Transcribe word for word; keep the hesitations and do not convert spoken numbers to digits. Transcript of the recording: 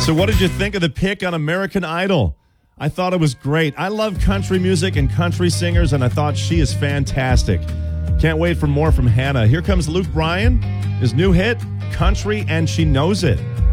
So what did you think of the pick on American Idol? I thought it was great. I love country music and country singers, and I thought she is fantastic. Can't wait for more from Hannah. Here comes Luke Bryan, his new hit, Country, and She Knows It.